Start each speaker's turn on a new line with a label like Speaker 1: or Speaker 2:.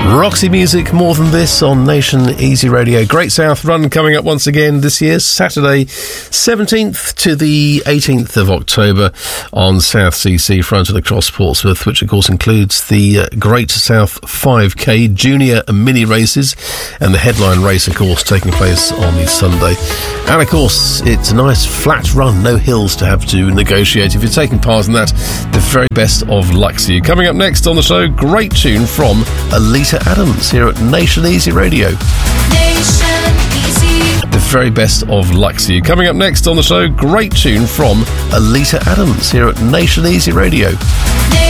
Speaker 1: Roxy Music, More Than This on Nation Easy Radio. Great South Run coming up once again this year, Saturday 17th to the 18th of October on South Sea Seafront and across Portsmouth, which of course includes the Great South 5K junior and mini races and the headline race, of course, taking place on the Sunday. And of course, it's a nice flat run, no hills to have to negotiate. If you're taking part in that, the very best of luck to you. Coming up next on the show, great tune from Alita Adams here at Nation Easy Radio.
Speaker 2: Nation Easy.
Speaker 1: The very best of luck to you. Coming up next on the show, great tune from Alita Adams here at Nation Easy Radio.
Speaker 2: Nation